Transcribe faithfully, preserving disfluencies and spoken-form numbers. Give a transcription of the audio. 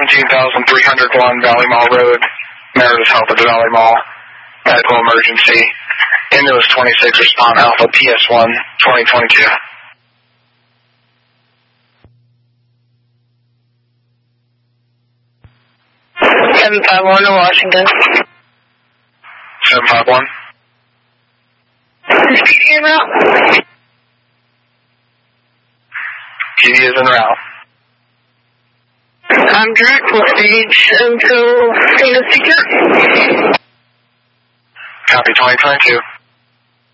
seventeen thousand three hundred one Valley Mall Road, Meredith Health at the Valley Mall. Medical emergency. Ambulance twenty-six, respond Alpha P S one, twenty twenty-two. seven five one to Washington. seven five one. Is P D en route? P D is en route. I'm direct full stage until state of secure. Copy twenty twenty-two.